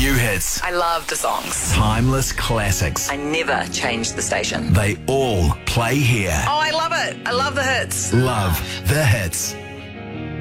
New hits, I love the songs. timeless classics. I never changed the station. They all play here. Oh, I love it. I love the hits. Love the hits.